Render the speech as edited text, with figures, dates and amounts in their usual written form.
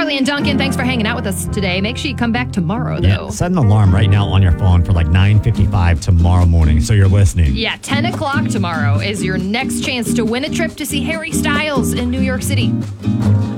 Carly and Duncan, thanks for hanging out with us today. Make sure you come back tomorrow, though. Yeah, set an alarm right now on your phone for like 9:55 tomorrow morning, so you're listening. Yeah, 10 o'clock tomorrow is your next chance to win a trip to see Harry Styles in New York City.